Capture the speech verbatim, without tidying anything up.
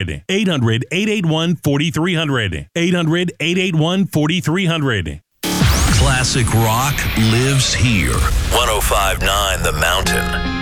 hundred. eight hundred, eight eight one, four three zero zero. eight hundred, eight eight one, four three zero zero. Classic rock lives here. one oh five point nine The Mountain.